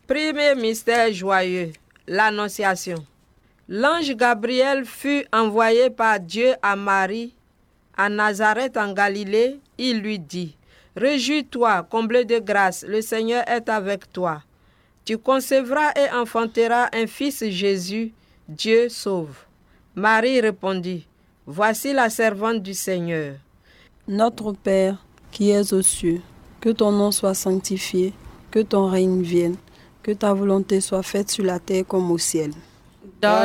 Premier mystère joyeux, l'Annonciation. L'ange Gabriel fut envoyé par Dieu à Marie, à Nazareth en Galilée. Il lui dit: Réjouis-toi, comblée de grâce, le Seigneur est avec toi. Tu concevras et enfanteras un fils Jésus, Dieu sauve. Marie répondit: Voici la servante du Seigneur. Notre Père, qui es aux cieux, que ton nom soit sanctifié, que ton règne vienne, que ta volonté soit faite sur la terre comme au ciel.